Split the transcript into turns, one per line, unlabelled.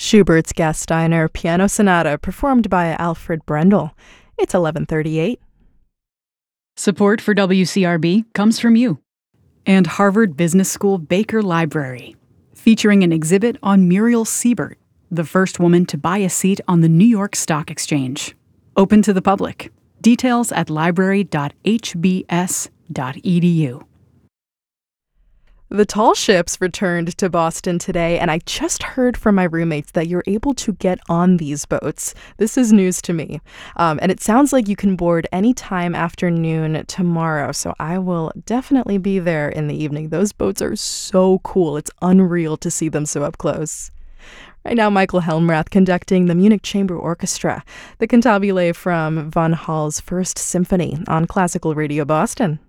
Schubert's Gasteiner Piano Sonata, performed by Alfred Brendel. It's 11:38.
Support for WCRB comes from you and Harvard Business School Baker Library, featuring an exhibit on Muriel Siebert, the first woman to buy a seat on the New York Stock Exchange. Open to the public. Details at library.hbs.edu.
The tall ships returned to Boston today, and I just heard from my roommates that you're able to get on these boats. This is news to me. And it sounds like you can board anytime after noon tomorrow, so I will definitely be there in the evening. Those boats are so cool. It's unreal to see them so up close. Right now, Michael Helmrath conducting the Munich Chamber Orchestra, the cantabile from Von Hall's First Symphony on Classical Radio Boston.